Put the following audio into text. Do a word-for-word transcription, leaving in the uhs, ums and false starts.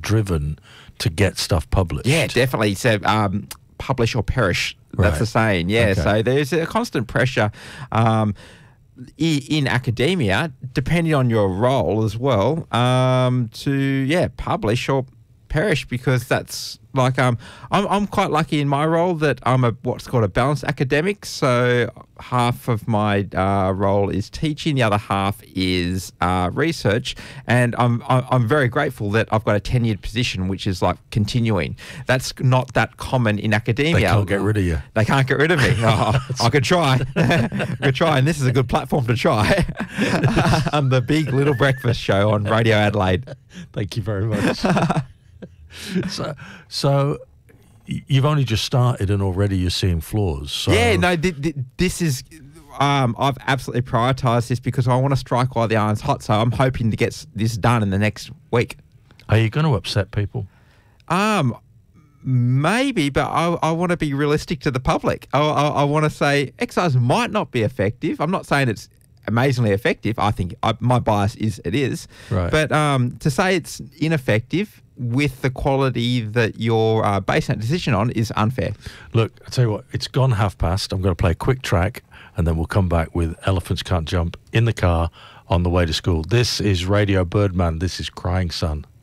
driven to get stuff published. Yeah, definitely. So um, publish or perish. That's Right. the saying. Yeah. Okay. So there's a constant pressure um, i- in academia, depending on your role as well, um, to yeah publish or perish, because that's like um I'm I'm quite lucky in my role that I'm a what's called a balanced academic. So half of my uh, role is teaching, the other half is uh, research, and I'm I'm I'm very grateful that I've got a tenured position, which is like continuing. That's not that common in academia. They can't get rid of you. They can't get rid of me. Oh, I could try. I could try, and this is a good platform to try. On the Big Little Breakfast Show on Radio Adelaide. Thank you very much. so, so y- you've only just started and already you're seeing flaws. So. Yeah, no, th- th- this is. Um, I've absolutely prioritised this because I want to strike while the iron's hot. So I'm hoping to get s- this done in the next week. Are you going to upset people? Um, maybe, but I, I want to be realistic to the public. I, I, I want to say exercise might not be effective. I'm not saying it's amazingly effective. I think I, my bias is it is. Right. But um, to say it's ineffective with the quality that you're uh, basing that decision on is unfair. Look, I tell you what, it's gone half past. I'm going to play a quick track and then we'll come back with Elephants Can't Jump in the car on the way to school. This is Radio Birdman. This is Crying Sun.